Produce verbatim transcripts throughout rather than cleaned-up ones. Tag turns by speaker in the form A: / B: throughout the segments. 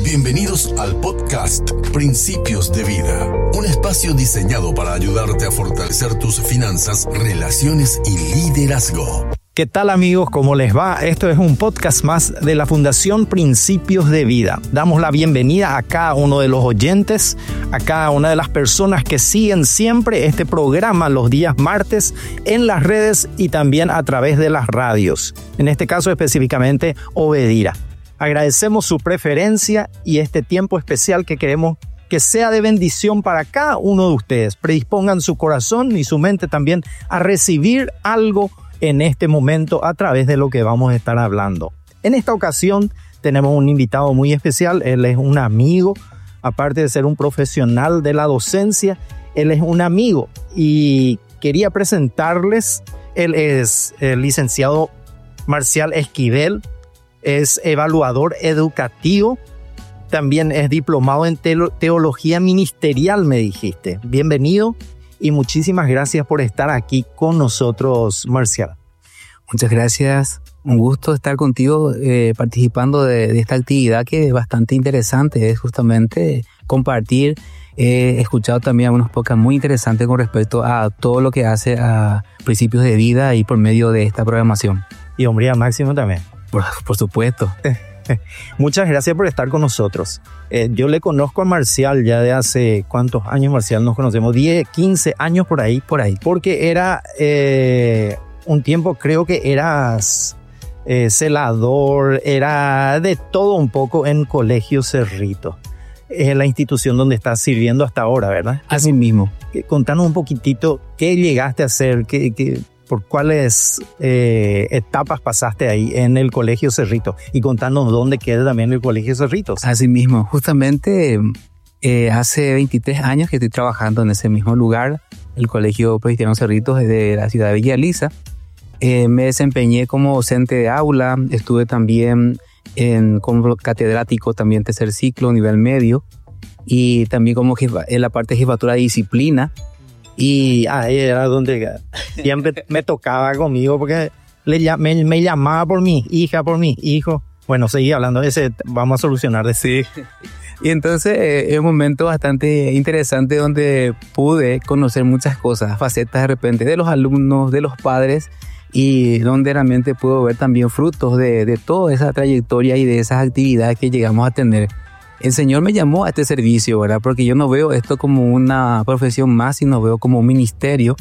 A: Bienvenidos al podcast Principios de Vida, un espacio diseñado para ayudarte a fortalecer tus finanzas, relaciones y liderazgo.
B: ¿Qué tal, amigos? ¿Cómo les va? Esto es un podcast más de la Fundación Principios de Vida. Damos la bienvenida a cada uno de los oyentes, a cada una de las personas que siguen siempre este programa los días martes en las redes y también a través de las radios. En este caso específicamente Obedira. Agradecemos su preferencia y este tiempo especial que queremos que sea de bendición para cada uno de ustedes. Predispongan su corazón y su mente también a recibir algo en este momento a través de lo que vamos a estar hablando. En esta ocasión tenemos un invitado muy especial. Él es un amigo, aparte de ser un profesional de la docencia, él es un amigo y quería presentarles. Él es el licenciado Marcial Esquivel, es evaluador educativo, también es diplomado en teología ministerial, me dijiste. Bienvenido. Y muchísimas gracias por estar aquí con nosotros, Marcial.
C: Muchas gracias. Un gusto estar contigo eh, participando de, de esta actividad que es bastante interesante. Es justamente compartir. Eh, he escuchado también algunos podcasts muy interesantes con respecto a todo lo que hace a Principios de Vida y por medio de esta programación.
B: Y Hombría Máximo también.
C: Por, por supuesto.
B: Muchas gracias por estar con nosotros. Eh, yo le conozco a Marcial ya de hace cuántos años, Marcial, nos conocemos, diez, quince años por ahí, por ahí, porque era eh, un tiempo, creo que eras eh, celador, era de todo un poco en Colegio Cerrito. Es la institución donde estás sirviendo hasta ahora, ¿verdad?
C: Así mismo.
B: Contanos un poquitito qué llegaste a hacer, qué, qué, por cuáles eh, etapas pasaste ahí en el Colegio Cerrito y contanos dónde queda también el Colegio Cerrito.
C: Así mismo, justamente eh, hace veintitrés años que estoy trabajando en ese mismo lugar, el Colegio Presbiteriano Cerritos de la ciudad de Villa Elisa. Eh, me desempeñé como docente de aula, estuve también en, como catedrático, también tercer ciclo, nivel medio, y también como jefa, en la parte de jefatura de disciplina.
B: Y ahí era donde siempre me tocaba conmigo porque le, me, me llamaba por mi hija, por mi hijo. Bueno, seguí hablando de ese, vamos a solucionar de sí.
C: Y entonces eh, es un momento bastante interesante donde pude conocer muchas cosas, facetas de repente de los alumnos, de los padres, y donde realmente puedo ver también frutos de, de toda esa trayectoria y de esas actividades que llegamos a tener. El Señor me llamó a este servicio, ¿verdad? Porque yo no veo esto como una profesión más, sino veo como un ministerio.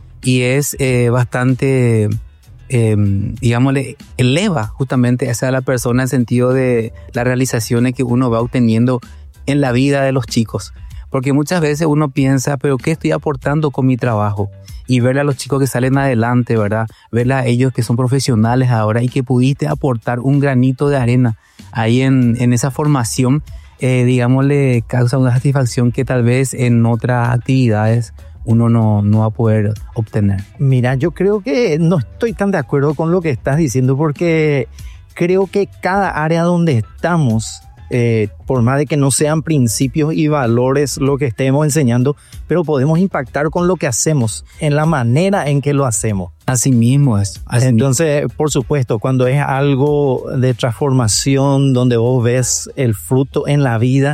C: Y es eh, bastante, eh, digámosle, eleva justamente a la persona en el sentido de las realizaciones que uno va obteniendo en la vida de los chicos. Porque muchas veces uno piensa, ¿pero qué estoy aportando con mi trabajo? Y verle a los chicos que salen adelante, ¿verdad? Verle a ellos que son profesionales ahora y que pudiste aportar un granito de arena ahí en, en esa formación. Eh, digámosle, causa una satisfacción que tal vez en otras actividades uno no, no va a poder obtener.
B: Mira, yo creo que no estoy tan de acuerdo con lo que estás diciendo porque creo que cada área donde estamos, eh, por más de que no sean principios y valores lo que estemos enseñando, pero podemos impactar con lo que hacemos, en la manera en que lo hacemos.
C: Así mismo es. Así
B: Entonces,
C: mismo.
B: por supuesto, cuando es algo de transformación, donde vos ves el fruto en la vida,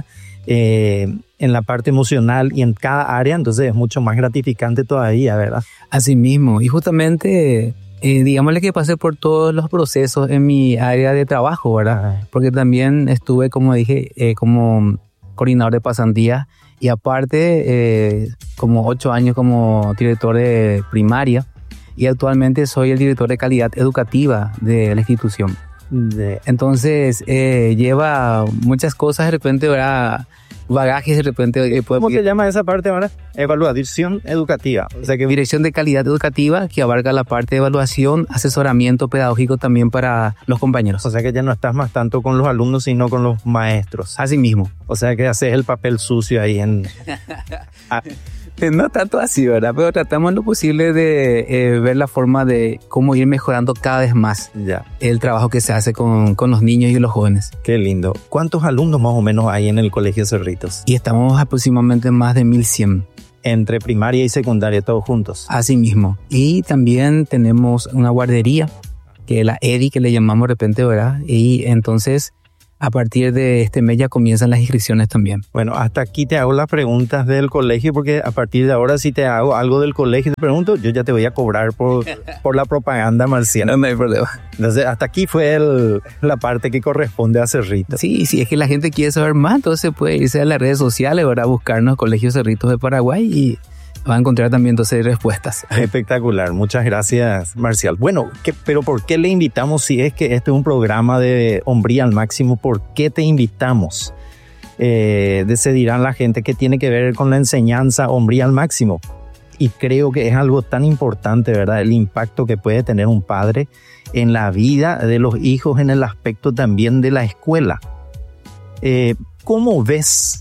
B: eh, en la parte emocional y en cada área, entonces es mucho más gratificante todavía, ¿verdad?
C: Así mismo. Y justamente, eh, digámosle que pasé por todos los procesos en mi área de trabajo, ¿verdad? Porque también estuve, como dije, eh, como coordinador de pasantía y aparte, eh, como ocho años como director de primaria. Y actualmente soy el director de calidad educativa de la institución. De, entonces, eh, lleva muchas cosas de repente, ¿verdad? Bagajes de repente. Eh,
B: ¿Cómo te llama esa parte ahora? Evaluación educativa.
C: O sea que dirección de calidad educativa que abarca la parte de evaluación, asesoramiento pedagógico también para los compañeros.
B: O sea que ya no estás más tanto con los alumnos, sino con los maestros.
C: Así mismo.
B: O sea que haces el papel sucio ahí en...
C: ah. No tanto así, ¿verdad? Pero tratamos lo posible de eh, ver la forma de cómo ir mejorando cada vez más ya el trabajo que se hace con, con los niños y los jóvenes.
B: Qué lindo. ¿Cuántos alumnos más o menos hay en el Colegio Cerritos?
C: Y estamos aproximadamente más de mil cien.
B: Entre primaria y secundaria, todos juntos.
C: Así mismo. Y también tenemos una guardería, que es la E D I, que le llamamos de repente, ¿verdad? Y entonces a partir de este mes ya comienzan las inscripciones también.
B: Bueno, hasta aquí te hago las preguntas del colegio, porque a partir de ahora si te hago algo del colegio y te pregunto, yo ya te voy a cobrar por, por la propaganda, Marcial.
C: No, no hay problema.
B: Entonces, hasta aquí fue el, la parte que corresponde a Cerrito.
C: Sí, sí, es que la gente quiere saber más, entonces puede irse a las redes sociales, ¿verdad? Buscarnos Colegio Cerritos de Paraguay y va a encontrar también entonces respuestas.
B: Espectacular, muchas gracias, Marcial. Bueno, ¿qué, pero ¿por qué le invitamos si es que este es un programa de Hombría al Máximo? ¿Por qué te invitamos? Eh, decidirán la gente que tiene que ver con la enseñanza Hombría al Máximo. Y creo que es algo tan importante, ¿verdad? El impacto que puede tener un padre en la vida de los hijos, en el aspecto también de la escuela. Eh, ¿Cómo ves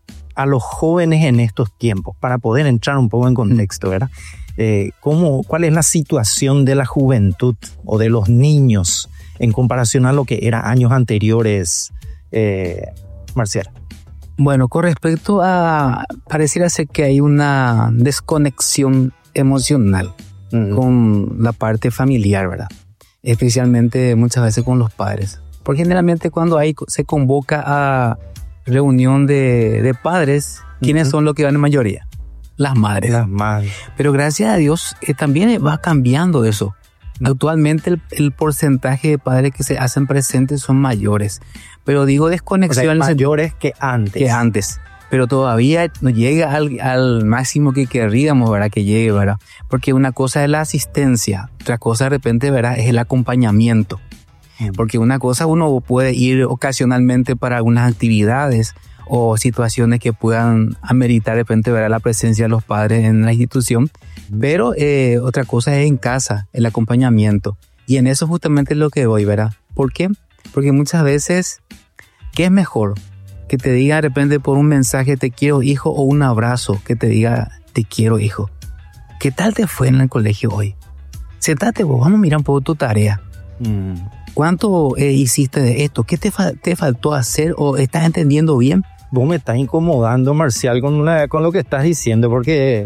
B: a los jóvenes en estos tiempos, para poder entrar un poco en contexto, ¿verdad? Eh, ¿cómo, ¿Cuál es la situación de la juventud o de los niños en comparación a lo que era años anteriores, eh, Marcial?
C: Bueno, con respecto a... pareciera ser que hay una desconexión emocional mm. con la parte familiar, ¿verdad? Especialmente muchas veces con los padres. Porque generalmente cuando hay, se convoca a reunión de, de padres, ¿quiénes uh-huh. son los que van en mayoría? Las madres.
B: Las madres.
C: Pero gracias a Dios eh, también va cambiando eso. Actualmente el, el porcentaje de padres que se hacen presentes son mayores. Pero digo desconexión.
B: O sea, mayores que antes.
C: Que antes. Pero todavía no llega al, al máximo que querríamos, ¿verdad? Que llegue, ¿verdad? Porque una cosa es la asistencia, otra cosa de repente, ¿verdad? Es el acompañamiento. Porque una cosa uno puede ir ocasionalmente para algunas actividades o situaciones que puedan ameritar de repente ver la presencia de los padres en la institución, pero eh, otra cosa es en casa, el acompañamiento. Y en eso justamente es lo que voy, ¿verdad? ¿Por qué? Porque muchas veces, ¿qué es mejor? Que te diga de repente por un mensaje te quiero hijo o un abrazo que te diga te quiero hijo. ¿Qué tal te fue en el colegio hoy? Sentate vos, vamos a mirar un poco tu tarea. Mm. ¿Cuánto eh, hiciste de esto? ¿Qué te, fa- te faltó hacer o estás entendiendo bien?
B: Vos me estás incomodando, Marcial, con, una, con lo que estás diciendo, porque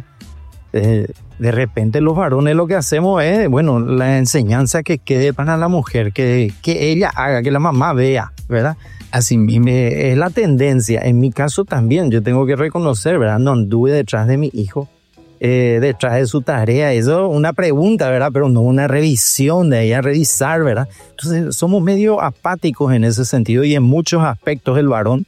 B: eh, de repente los varones lo que hacemos es, bueno, la enseñanza que quede para la mujer, que, que ella haga, que la mamá vea, ¿verdad? Así mismo. Eh, es la tendencia. En mi caso también, yo tengo que reconocer, ¿verdad? No anduve detrás de mi hijo. Eh, detrás de su tarea, eso es una pregunta, ¿verdad? Pero no una revisión de ella, revisar, ¿verdad? Entonces somos medio apáticos en ese sentido y en muchos aspectos el varón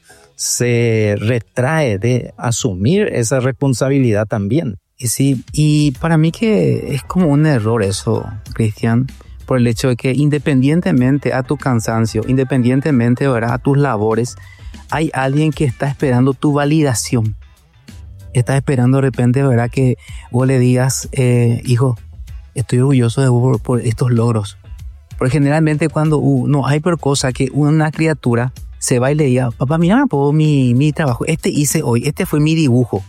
B: se retrae de asumir esa responsabilidad también.
C: Y sí, y para mí que es como un error eso, Cristian, por el hecho de que independientemente a tu cansancio, independientemente, ¿verdad?, a tus labores, hay alguien que está esperando tu validación. Estás esperando de repente, ¿verdad?, que vos le digas, eh, hijo, estoy orgulloso de vos por, por estos logros. Porque generalmente cuando uh, no hay por cosa que una criatura se va y le diga, papá, mira por mi, mi trabajo, este hice hoy, este fue mi dibujo.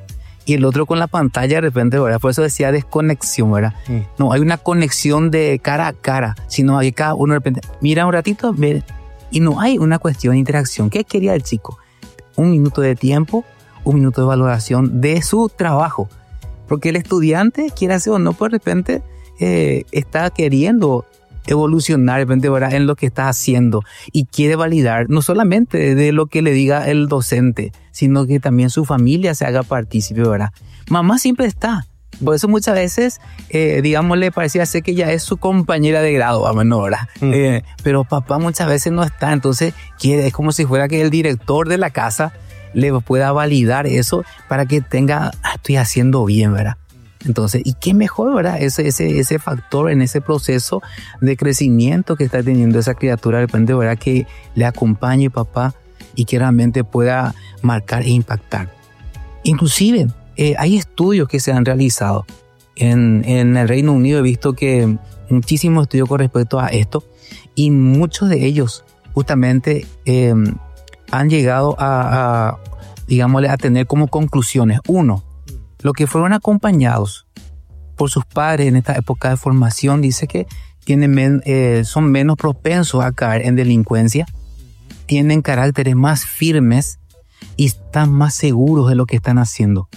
C: Y el otro con la pantalla de repente, ¿verdad? Por eso decía desconexión, ¿verdad? Mm. No hay una conexión de cara a cara, sino hay cada uno de repente, mira un ratito, ve, y no hay una cuestión de interacción. ¿Qué quería el chico? Un minuto de tiempo, un minuto de valoración de su trabajo. Porque el estudiante, quiera hacer o no, por repente eh, está queriendo evolucionar de repente, ¿verdad?, en lo que está haciendo y quiere validar no solamente de lo que le diga el docente, sino que también su familia se haga partícipe, ¿verdad? Mamá siempre está. Por eso muchas veces, eh, digamos, le parecía ser que ya es su compañera de grado, vamos, ¿no, verdad? Mm. Eh, pero papá muchas veces no está, entonces quiere, es como si fuera que el director de la casa le pueda validar eso para que tenga, ah, estoy haciendo bien, ¿verdad? Entonces, ¿y qué mejor, verdad? Ese, ese, ese factor en ese proceso de crecimiento que está teniendo esa criatura, de repente, ¿verdad?, que le acompañe papá y que realmente pueda marcar e impactar. Inclusive, eh, hay estudios que se han realizado. En, en el Reino Unido he visto que muchísimos estudios con respecto a esto y muchos de ellos justamente eh, han llegado a, a, digámosle, a tener como conclusiones. Uno, los que fueron acompañados por sus padres en esta época de formación, dice que tienen men, eh, son menos propensos a caer en delincuencia, tienen caracteres más firmes y están más seguros de lo que están haciendo.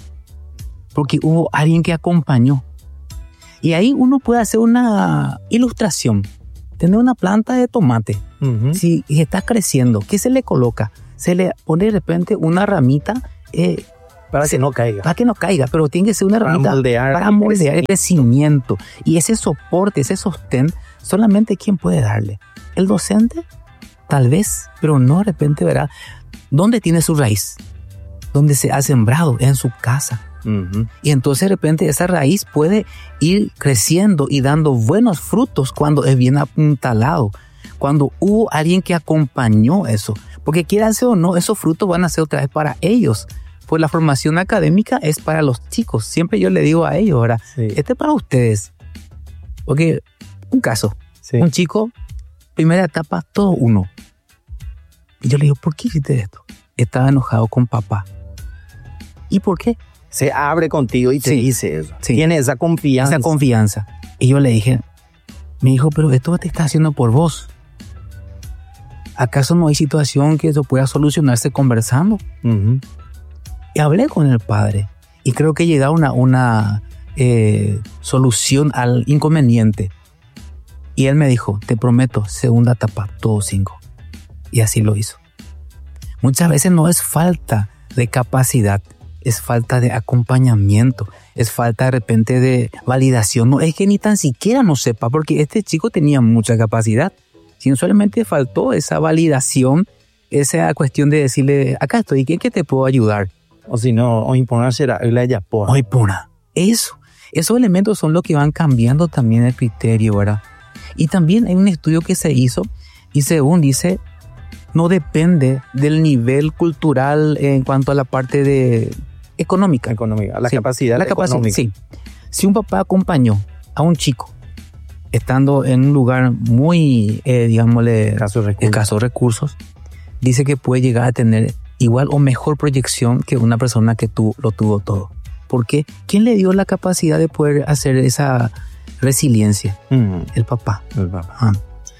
C: Porque hubo alguien que acompañó. Y ahí uno puede hacer una ilustración. Tener una planta de tomate,
B: Uh-huh.
C: si está creciendo, ¿qué se le coloca? Se le pone de repente una ramita eh,
B: Para que no caiga.
C: para que no caiga, pero tiene que ser una
B: Para
C: ramita
B: moldear
C: para
B: el
C: moldear el crecimiento. Y ese soporte, ese sostén, solamente ¿quién puede darle? El docente, tal vez, pero no de repente, ¿verdad? ¿Dónde tiene su raíz? ¿Dónde se ha sembrado? En su casa.
B: Uh-huh.
C: Y entonces de repente esa raíz puede ir creciendo y dando buenos frutos cuando es bien apuntalado, cuando hubo alguien que acompañó eso. Porque quieranse o no, esos frutos van a ser otra vez para ellos. Pues la formación académica es para los chicos. Siempre yo le digo a ellos, ahora,
B: Sí.
C: este es para ustedes. Porque, un caso,
B: Sí.
C: un chico, primera etapa, todo uno. Y yo le digo, ¿por qué hiciste esto? Estaba enojado con papá. ¿Y por qué?
B: Se abre contigo y te
C: Sí.
B: dice eso.
C: Sí.
B: Tiene esa confianza.
C: Esa confianza. Y yo le dije, mi hijo, pero esto te está haciendo por vos. ¿Acaso no hay situación que eso pueda solucionarse conversando?
B: Uh-huh.
C: Y hablé con el padre y creo que llegaron a una eh, solución al inconveniente. Y él me dijo, te prometo, segunda etapa, todo cinco. Y así lo hizo. Muchas veces no es falta de capacidad, es falta de acompañamiento, es falta de repente de validación. No es que ni tan siquiera no sepa, porque este chico tenía mucha capacidad, sino solamente faltó esa validación, esa cuestión de decirle, acá estoy, ¿qué, qué te puedo ayudar?
B: O si no, o imponerse la la ya por.
C: Ay, pura. Eso, esos elementos son los que van cambiando también el criterio, ¿verdad? Y también hay un estudio que se hizo y según dice, no depende del nivel cultural en cuanto a la parte de económica.
B: Económica, la
C: Sí,
B: capacidad
C: la capacidad,
B: económica.
C: sí. Si un papá acompañó a un chico estando en un lugar muy, eh, digámosle,
B: Escasos recursos.
C: escasos recursos, dice que puede llegar a tener igual o mejor proyección que una persona que tu, lo tuvo todo. ¿Por qué? ¿Quién le dio la capacidad de poder hacer esa resiliencia?
B: Mm,
C: El papá.
B: el papá.
C: Ah,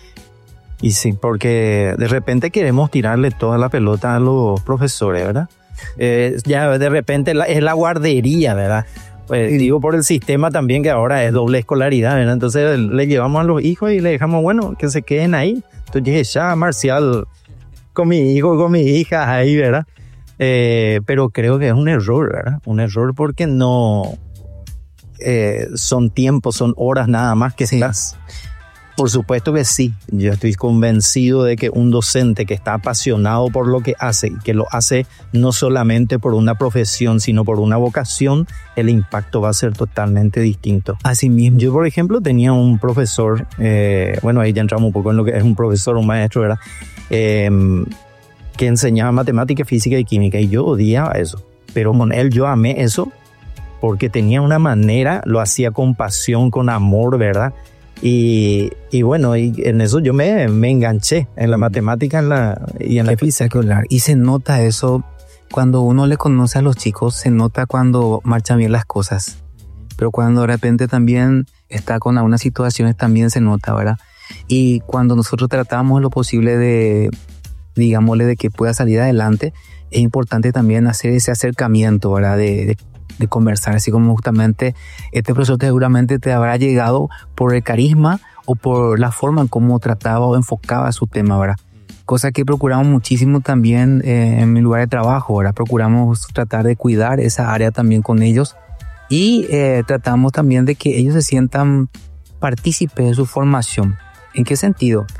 B: Y sí, porque de repente queremos tirarle toda la pelota a los profesores, ¿verdad? Eh, ya de repente la- es la guardería, ¿verdad? Pues digo por el sistema también que ahora es doble escolaridad, ¿verdad? Entonces le llevamos a los hijos y le dejamos, bueno, que se queden ahí. Entonces dije, ya, Marcial, con mi hijo, con mi hija ahí, ¿verdad? Eh, pero creo que es un error, ¿verdad? Un error porque no eh, son tiempos, son horas nada más que
C: Sí.
B: estás. Por supuesto que sí. Yo estoy convencido de que un docente que está apasionado por lo que hace y que lo hace no solamente por una profesión, sino por una vocación, el impacto va a ser totalmente distinto.
C: así mismo.
B: Yo, por ejemplo, tenía un profesor, eh, bueno, ahí ya entramos un poco en lo que es un profesor, un maestro, ¿verdad? Eh, que enseñaba matemática, física y química, y yo odiaba eso. Pero con él yo amé eso porque tenía una manera, lo hacía con pasión, con amor, ¿verdad? Y, y bueno, y en eso yo me, me enganché en la matemática en la, y en la
C: Qué espectacular. Y se nota eso cuando uno le conoce a los chicos, se nota cuando marchan bien las cosas. Pero cuando de repente también está con algunas situaciones también se nota, ¿verdad? Y cuando nosotros tratamos lo posible de, digámosle, de que pueda salir adelante, es importante también hacer ese acercamiento, ¿verdad? De, de, de conversar, así como justamente este profesor seguramente te habrá llegado por el carisma o por la forma en cómo trataba o enfocaba su tema, ¿verdad? Cosa que procuramos muchísimo también eh, en mi lugar de trabajo, ¿verdad? Procuramos tratar de cuidar esa área también con ellos y eh, tratamos también de que ellos se sientan partícipes de su formación. ¿En qué sentido?